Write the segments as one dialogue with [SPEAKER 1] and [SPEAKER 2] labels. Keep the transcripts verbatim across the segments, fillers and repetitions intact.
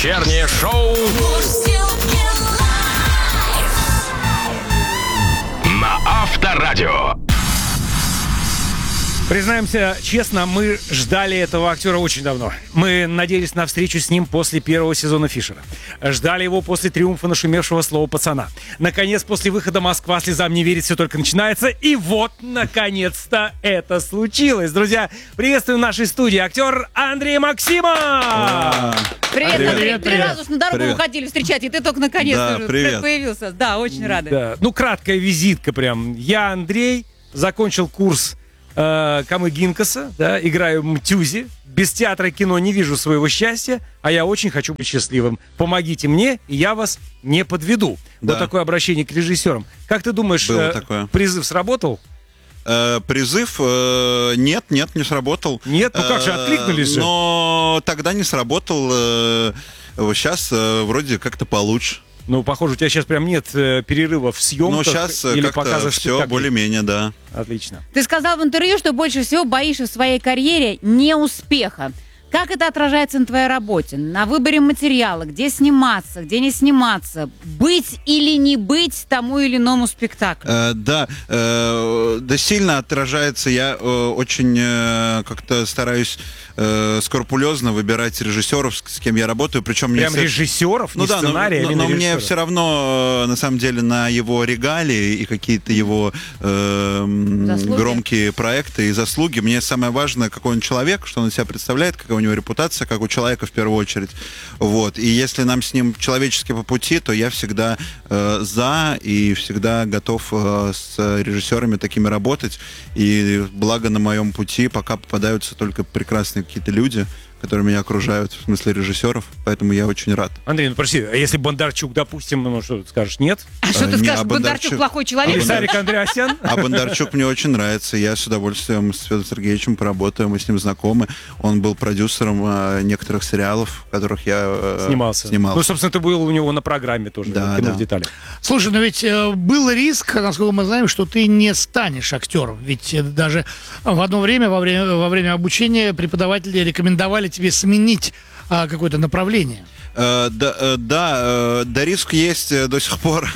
[SPEAKER 1] Вечернее шоу на Авторадио.
[SPEAKER 2] Признаемся честно, мы ждали этого актера очень давно. Мы надеялись на встречу с ним после первого сезона «Фишера». Ждали его после триумфа нашумевшего «Слова пацана». Наконец, после выхода «Москва слезам не верит, все только начинается». И вот, наконец-то, это случилось. Друзья, приветствуем в нашей студии актер Андрей Максимов!
[SPEAKER 3] Привет,
[SPEAKER 4] Привет.
[SPEAKER 3] Андрей. Три
[SPEAKER 4] Привет.
[SPEAKER 3] раза уж на дорогу
[SPEAKER 4] Привет.
[SPEAKER 3] уходили встречать, и ты только наконец-то
[SPEAKER 4] Да,
[SPEAKER 3] уже
[SPEAKER 4] привет.
[SPEAKER 3] появился. Да, очень рады.
[SPEAKER 2] Да. Ну, краткая визитка прям. Я Андрей, закончил курс э, Камы Гинкаса, да, играю Мтюзи. Без театра и кино не вижу своего счастья, а я очень хочу быть счастливым. Помогите мне, и я вас не подведу.
[SPEAKER 4] Да.
[SPEAKER 2] Вот такое обращение к режиссерам. Как ты думаешь,
[SPEAKER 4] Было
[SPEAKER 2] э,
[SPEAKER 4] такое.
[SPEAKER 2] призыв сработал?
[SPEAKER 4] Э, призыв э, нет, нет, не сработал.
[SPEAKER 2] Нет? Ну как же, откликнулись же.
[SPEAKER 4] Но тогда не сработал. Э, сейчас э, вроде как-то получше.
[SPEAKER 2] Ну, похоже, у тебя сейчас прям нет э, перерыва в съемках
[SPEAKER 4] Но сейчас
[SPEAKER 2] или
[SPEAKER 4] как-то
[SPEAKER 2] показах
[SPEAKER 4] все
[SPEAKER 2] спектаклей.
[SPEAKER 4] более-менее, да.
[SPEAKER 2] Отлично.
[SPEAKER 3] Ты сказал в интервью, что больше всего боишься в своей карьере неуспеха. Как это отражается на твоей работе? На выборе материала, где сниматься, где не сниматься? Быть или не быть тому или иному спектаклю?
[SPEAKER 4] Э, да, э, да, сильно отражается. Я э, очень э, как-то стараюсь э, скрупулезно выбирать режиссеров, с, с кем я работаю. Причем
[SPEAKER 2] Прям
[SPEAKER 4] мне
[SPEAKER 2] режиссеров,
[SPEAKER 4] Ну
[SPEAKER 2] не
[SPEAKER 4] да, но,
[SPEAKER 2] сценария, а
[SPEAKER 4] но-
[SPEAKER 2] именно
[SPEAKER 4] но мне
[SPEAKER 2] режиссеров.
[SPEAKER 4] все равно, э, на самом деле, на его регалии и какие-то его э, м,
[SPEAKER 3] Заслуги.
[SPEAKER 4] громкие проекты и заслуги. Мне самое важное, какой он человек, что он из себя представляет, какая у него репутация, как у человека в первую очередь. Вот. И если нам с ним человечески по пути, то я всегда э, за и всегда готов э, с режиссерами такими работать. И благо на моем пути пока попадаются только прекрасные какие-то люди, которые меня окружают, в смысле режиссеров, поэтому я очень рад.
[SPEAKER 2] Андрей, ну прости, а если Бондарчук, допустим, ну что, ты скажешь, нет?
[SPEAKER 3] А что
[SPEAKER 4] э,
[SPEAKER 3] ты
[SPEAKER 4] не,
[SPEAKER 3] скажешь,
[SPEAKER 4] а
[SPEAKER 3] Бондарчук
[SPEAKER 4] Бондарчук-
[SPEAKER 3] плохой
[SPEAKER 4] А
[SPEAKER 3] человек?
[SPEAKER 2] Или
[SPEAKER 4] Бондар-
[SPEAKER 2] Сарик Андреасян?
[SPEAKER 4] А Бондарчук мне очень нравится. Я с удовольствием с Федором Сергеевичем поработаю. Мы с ним знакомы. Он был продюсером э, некоторых сериалов, в которых я э,
[SPEAKER 2] Снимался.
[SPEAKER 4] снимался.
[SPEAKER 2] Ну, собственно, ты был у него на программе тоже.
[SPEAKER 4] Да,
[SPEAKER 2] кино
[SPEAKER 4] да.
[SPEAKER 2] в деталях.
[SPEAKER 5] Слушай, ну ведь э, был риск, насколько мы знаем, что ты не станешь актером. Ведь э, даже в одно время, во время, во время обучения преподаватели рекомендовали тебе сменить а, какое-то направление.
[SPEAKER 4] Э, да, э, да, э, да, риск есть э, до сих пор.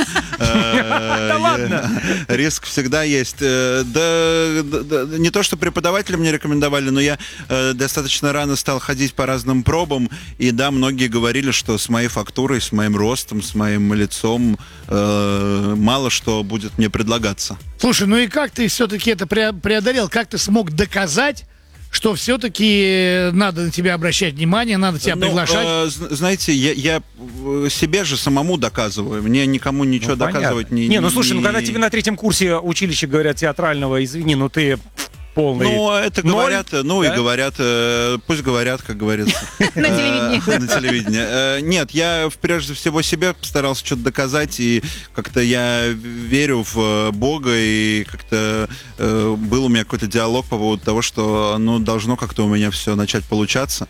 [SPEAKER 4] Э,
[SPEAKER 2] Да ладно?
[SPEAKER 4] э, Риск всегда есть. Э, Да, да, да, не то, что преподаватели мне рекомендовали, но я э, достаточно рано стал ходить по разным пробам, и да, многие говорили, что с моей фактурой, с моим ростом, с моим лицом э, мало что будет мне предлагаться.
[SPEAKER 5] Слушай, ну и как ты все-таки это пре- преодолел? Как ты смог доказать, что все-таки надо на тебя обращать внимание, надо тебя
[SPEAKER 4] Ну,
[SPEAKER 5] приглашать?
[SPEAKER 4] э, з- знаете, я, я э, себе же самому доказываю. Мне никому ничего
[SPEAKER 2] Ну, понятно.
[SPEAKER 4] доказывать не...
[SPEAKER 2] Не, ну слушай, ну
[SPEAKER 4] не-
[SPEAKER 2] когда тебе на третьем курсе училища говорят театрального, извини, ну ты полный.
[SPEAKER 4] Ну, это
[SPEAKER 2] ноль,
[SPEAKER 4] говорят, ну
[SPEAKER 2] да?
[SPEAKER 4] и говорят, э, пусть говорят, как говорится.
[SPEAKER 3] На телевидении.
[SPEAKER 4] Э, На телевидении. Э, Нет, я прежде всего себе постарался что-то доказать, и как-то я верю в э, Бога, и как-то э, был у меня какой-то диалог по поводу того, что, ну, должно как-то у меня все начать получаться,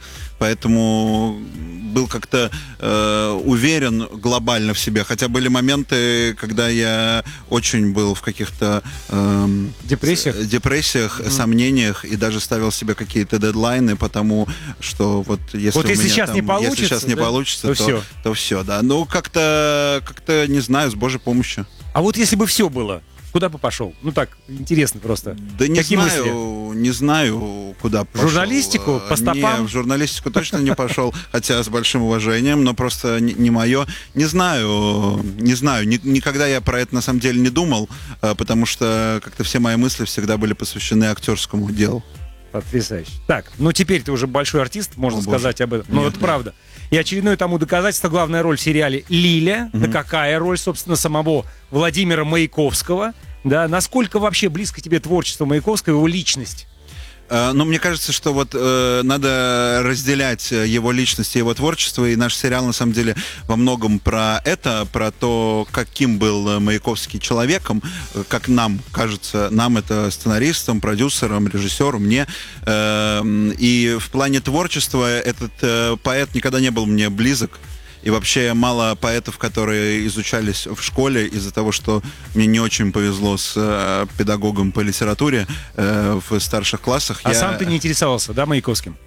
[SPEAKER 4] поэтому был как-то э, уверен глобально в себе, хотя были моменты, когда я очень был в каких-то эм,
[SPEAKER 2] Депрессиях?
[SPEAKER 4] с- депрессиях, сомнениях и даже ставил себе какие-то дедлайны, потому что вот если
[SPEAKER 2] Вот
[SPEAKER 4] у
[SPEAKER 2] если
[SPEAKER 4] меня
[SPEAKER 2] сейчас
[SPEAKER 4] там-
[SPEAKER 2] не получится,
[SPEAKER 4] если сейчас не
[SPEAKER 2] да,
[SPEAKER 4] получится,
[SPEAKER 2] то
[SPEAKER 4] то,
[SPEAKER 2] всё.
[SPEAKER 4] то все, да. Ну как-то, как-то не знаю, с Божьей помощью.
[SPEAKER 2] А вот если бы все было, куда бы пошел? Ну так, интересно просто.
[SPEAKER 4] Да не
[SPEAKER 2] Какие
[SPEAKER 4] знаю,
[SPEAKER 2] мысли?
[SPEAKER 4] не знаю, куда пошел.
[SPEAKER 2] журналистику? По
[SPEAKER 4] Э,
[SPEAKER 2] стопам?
[SPEAKER 4] Не, в журналистику точно не пошел, хотя с большим уважением, но просто не, не мое. Не знаю, не знаю, ни- никогда я про это на самом деле не думал, э, потому что как-то все мои мысли всегда были посвящены актерскому делу.
[SPEAKER 2] Потрясающе. Так, ну теперь ты уже большой артист, можно
[SPEAKER 4] О, боже.
[SPEAKER 2] сказать об этом. Ну
[SPEAKER 4] Нет,
[SPEAKER 2] это
[SPEAKER 4] нет.
[SPEAKER 2] правда. И очередное тому доказательство, главная роль в сериале «Лиля». Да какая роль, собственно, самого Владимира Маяковского? Да, насколько вообще близко тебе творчество Маяковского, его личность?
[SPEAKER 4] Э, Но мне кажется, что вот э, надо разделять э, его личность и его творчество, и наш сериал на самом деле во многом про это, про то, каким был э, Маяковский человеком, э, как нам кажется, нам это сценаристам, продюсерам, режиссеру, мне. Э, и в плане творчества этот э, поэт никогда не был мне близок. И вообще мало поэтов, которые изучались в школе из-за того, что мне не очень повезло с э, педагогом по литературе э, в старших классах.
[SPEAKER 2] А
[SPEAKER 4] Я-
[SPEAKER 2] сам ты не интересовался, да, Маяковским?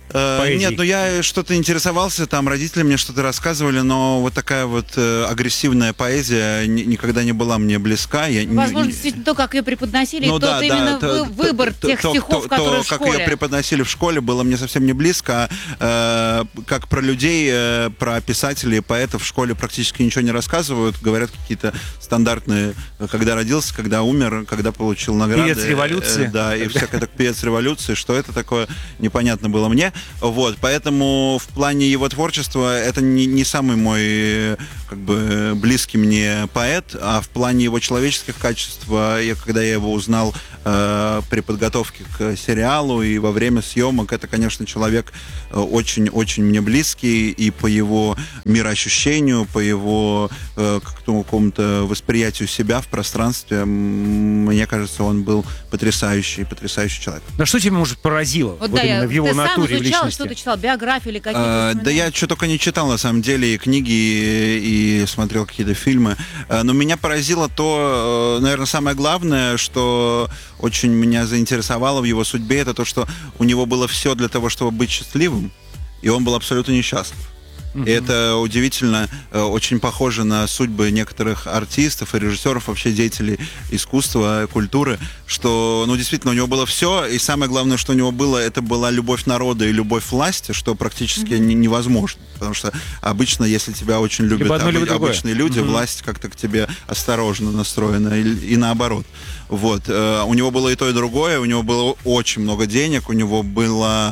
[SPEAKER 4] Э,
[SPEAKER 2] поэзии?
[SPEAKER 4] Нет, ну я что-то интересовался, там родители мне что-то рассказывали, но вот такая вот э, агрессивная поэзия ни- никогда не была мне близка. Я не-
[SPEAKER 3] Возможно,
[SPEAKER 4] не-
[SPEAKER 3] действительно, то, как ее преподносили,
[SPEAKER 4] Ну
[SPEAKER 3] и тот
[SPEAKER 4] да,
[SPEAKER 3] именно
[SPEAKER 4] да,
[SPEAKER 3] вы-
[SPEAKER 4] то-
[SPEAKER 3] выбор
[SPEAKER 4] то-
[SPEAKER 3] тех
[SPEAKER 4] то-
[SPEAKER 3] стихов,
[SPEAKER 4] то-
[SPEAKER 3] которые
[SPEAKER 4] то,
[SPEAKER 3] в
[SPEAKER 4] как
[SPEAKER 3] школе.
[SPEAKER 4] ее преподносили в школе, было мне совсем не близко. А, э, как про людей, э, про писателей, поэтов в школе практически ничего не рассказывают. Говорят какие-то стандартные, э, когда родился, когда умер, когда получил награды.
[SPEAKER 2] Певец революции.
[SPEAKER 4] Э, да, и всякое так певец революции. Что это такое, непонятно было мне. Вот, поэтому в плане его творчества это не, не самый мой э, как бы близкий мне поэт, а в плане его человеческих качеств, э, я, когда я его узнал э, при подготовке к сериалу и во время съемок, это, конечно, человек э, очень-очень мне близкий, и по его мироощущению, по его э, какому-то восприятию себя в пространстве, м, мне кажется, он был потрясающий, потрясающий человек.
[SPEAKER 2] На что тебя, может, поразило?
[SPEAKER 3] Вот,
[SPEAKER 2] Вот,
[SPEAKER 3] да,
[SPEAKER 2] именно
[SPEAKER 3] я,
[SPEAKER 2] в его
[SPEAKER 3] ты сам
[SPEAKER 2] натуре, в
[SPEAKER 3] изучал,
[SPEAKER 2] личности?
[SPEAKER 3] что ты читал, биографию или какие-то
[SPEAKER 4] А, да
[SPEAKER 3] воспоминания?
[SPEAKER 4] я что только не читал, на самом деле, и книги, и, и смотрел какие-то фильмы. А, но меня поразило то, наверное, самое главное, что очень меня заинтересовало в его судьбе, это то, что у него было все для того, чтобы быть счастливым, и он был абсолютно несчастлив. И это удивительно, э, очень похоже на судьбы некоторых артистов и режиссеров, вообще деятелей искусства, культуры, что, ну, действительно, у него было все, и самое главное, что у него было, это была любовь народа и любовь власти, что практически не- невозможно, потому что обычно, если тебя очень любят
[SPEAKER 2] Либо одно,
[SPEAKER 4] обы-
[SPEAKER 2] либо другое.
[SPEAKER 4] обычные люди,
[SPEAKER 2] Мгм.
[SPEAKER 4] власть как-то к тебе осторожно настроена, и, и наоборот. Вот. Э, у него было и то, и другое, у него было очень много денег, у него была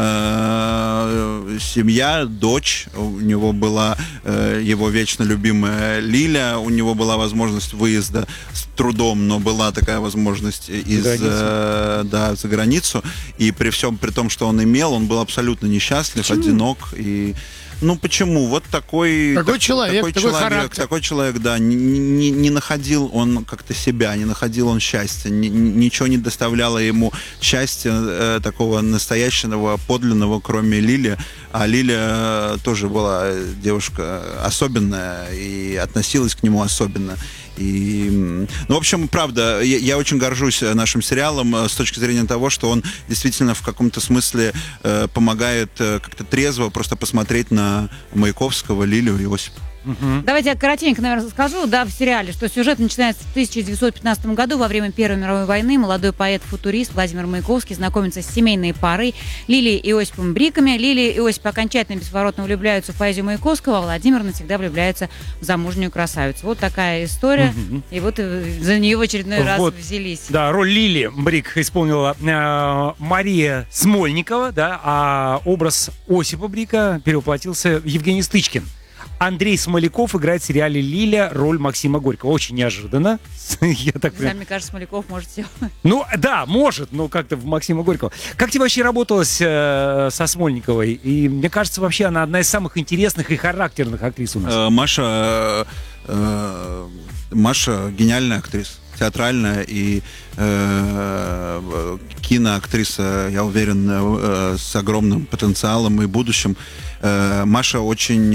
[SPEAKER 4] э, семья, дочь, у него была э, его вечно любимая Лиля, у него была возможность выезда с трудом, но была такая возможность из,
[SPEAKER 2] границу.
[SPEAKER 4] э, да, за границу, и при всем, при том, что он имел, он был абсолютно несчастлив,
[SPEAKER 3] Почему?
[SPEAKER 4] одинок, и ну почему? Вот такой...
[SPEAKER 5] Такой
[SPEAKER 4] так-
[SPEAKER 5] человек,
[SPEAKER 4] такой,
[SPEAKER 5] такой
[SPEAKER 4] человек,
[SPEAKER 5] характер.
[SPEAKER 4] такой человек, да, не, не- не находил он как-то себя, не находил он счастья, ни- ни- ничего не доставляло ему счастья э, такого настоящего, подлинного, кроме Лили. А Лиля э, тоже была девушка особенная и относилась к нему особенно. И, м, ну, в общем, правда, я, я очень горжусь э, нашим сериалом э, с точки зрения того, что он действительно в каком-то смысле э, помогает э, как-то трезво просто посмотреть на Маяковского, Лилю и Осипа.
[SPEAKER 3] Давайте я коротенько, наверное, скажу, да, в сериале, что сюжет начинается в тысяча девятьсот пятнадцатом году, во время Первой мировой войны. Молодой поэт-футурист Владимир Маяковский знакомится с семейной парой Лилией и Осипом Бриками. Лилия и Осип окончательно бесповоротно влюбляются в поэзию Маяковского, а Владимир навсегда влюбляется в замужнюю красавицу. Вот такая история. И вот э, за нее в очередной раз
[SPEAKER 2] Вот.
[SPEAKER 3] взялись.
[SPEAKER 2] Да, роль Лили Брик исполнила э, Мария Смольникова, да, а образ Осипа Брика перевоплотился Евгений Стычкин. Андрей Смоляков играет в сериале «Лиля» роль Максима Горького. Очень неожиданно. Я так
[SPEAKER 3] Не знаю,
[SPEAKER 2] понимаю.
[SPEAKER 3] мне кажется, Смоляков может все.
[SPEAKER 2] Ну, да, может, но как-то в Максима Горького. Как тебе вообще работалось э, со Смольниковой? И мне кажется, вообще она одна из самых интересных и характерных актрис у нас.
[SPEAKER 4] Э, Маша, э, Маша гениальная актриса, театральная и э, киноактриса, я уверен, э, с огромным потенциалом и будущим. Э, Маша очень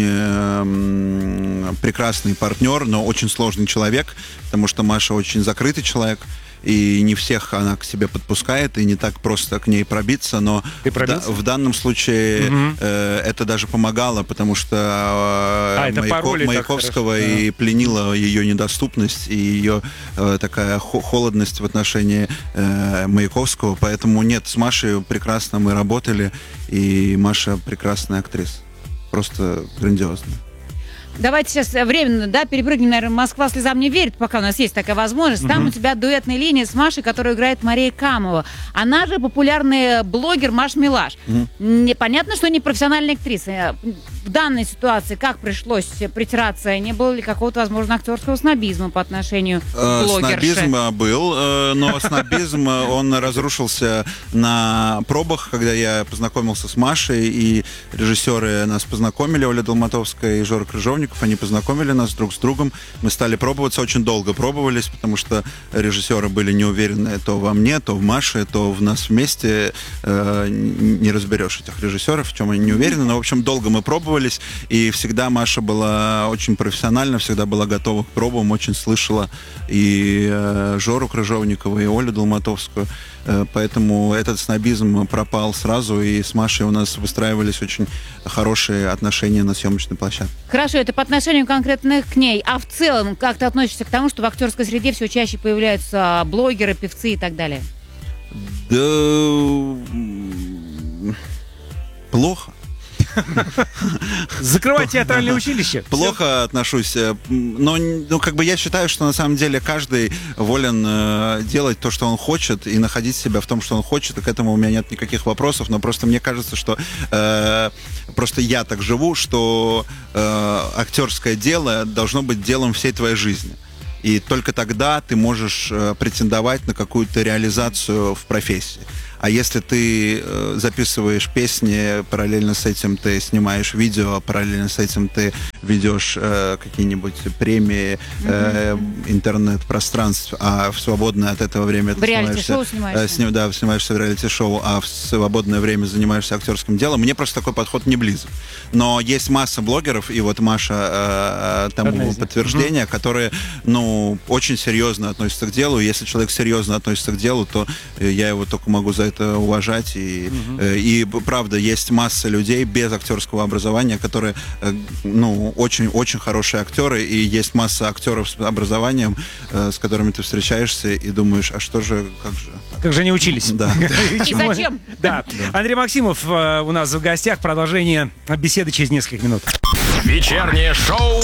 [SPEAKER 4] э, прекрасный партнер, но очень сложный человек, потому что Маша очень закрытый человек. И не всех она к себе подпускает, и не так просто к ней пробиться, но
[SPEAKER 2] Ты
[SPEAKER 4] в, да-
[SPEAKER 2] пробился?
[SPEAKER 4] в данном случае
[SPEAKER 2] Мгм.
[SPEAKER 4] э, это даже помогало, потому что э,
[SPEAKER 2] А, это по
[SPEAKER 4] Маяко-
[SPEAKER 2] роли так
[SPEAKER 4] Маяковского
[SPEAKER 2] хорошо,
[SPEAKER 4] и пленила ее недоступность и ее э, такая хо- холодность в отношении э, Маяковского, поэтому нет, с Машей прекрасно мы работали, и Маша прекрасная актриса, просто грандиозная.
[SPEAKER 3] Давайте сейчас временно, да, перепрыгнем, наверное, «Москва слезам не верит», пока у нас есть такая возможность. Там у тебя дуэтная линия с Машей, которую играет Мария Камова. Она же популярный блогер Маш Милаш. Не- Понятно, что не профессиональная актриса. В данной ситуации как пришлось притираться? Не было ли какого-то, возможно, актерского снобизма по отношению к
[SPEAKER 4] Э,
[SPEAKER 3] блогерше?
[SPEAKER 4] Снобизм э, был, э, но снобизм, э, он разрушился на пробах, когда я познакомился с Машей, и режиссеры нас познакомили, Оля Долматовская и Жора Крыжовников, они познакомили нас друг с другом, мы стали пробоваться, очень долго пробовались, потому что режиссеры были не уверены то во мне, то в Маше, то в нас вместе, Э, не разберешь этих режиссеров, в чем они не уверены, но, в общем, долго мы пробовали, выстраивались, и всегда Маша была очень профессиональна, всегда была готова к пробам, очень слышала и э, Жору Крыжовникова, и Олю Долматовскую, э, поэтому этот снобизм пропал сразу, и с Машей у нас выстраивались очень хорошие отношения на съемочной площадке.
[SPEAKER 3] Хорошо, это по отношению конкретно к ней. А в целом, как ты относишься к тому, что в актерской среде все чаще появляются блогеры, певцы и так далее?
[SPEAKER 4] Да... м, плохо.
[SPEAKER 2] Закрывать театральное училище.
[SPEAKER 4] Плохо отношусь, э, но ну, как бы я считаю, что на самом деле каждый волен э, делать то, что он хочет, и находить себя в том, что он хочет, и к этому у меня нет никаких вопросов, но просто мне кажется, что э, просто я так живу, что э, актерское дело должно быть делом всей твоей жизни. И только тогда ты можешь э, претендовать на какую-то реализацию в профессии. А если ты э, записываешь песни, параллельно с этим ты снимаешь видео, параллельно с этим ты ведешь э, какие-нибудь премии, э, интернет-пространств, а в свободное от этого время
[SPEAKER 3] В
[SPEAKER 4] ты
[SPEAKER 3] реалити-шоу
[SPEAKER 4] снимаешься,
[SPEAKER 3] снимаешься.
[SPEAKER 4] э, сни- да, снимаешься в реалити-шоу, а в свободное время занимаешься актерским делом, мне просто такой подход не близок. Но есть масса блогеров, и вот Маша э, тому
[SPEAKER 2] Одна из них.
[SPEAKER 4] подтверждение, которые, ну, очень серьезно относятся к делу. Если человек серьезно относится к делу, то э, я его только могу за это уважать. И, э, и правда, есть масса людей без актерского образования, которые, э, ну, очень-очень хорошие актеры, и есть масса актеров с образованием, э, с которыми ты встречаешься и думаешь, а что же, как же?
[SPEAKER 2] Как же они учились?
[SPEAKER 4] Да.
[SPEAKER 3] И зачем?
[SPEAKER 2] Да. Андрей Максимов э, у нас в гостях. Продолжение беседы через несколько минут.
[SPEAKER 1] Вечернее шоу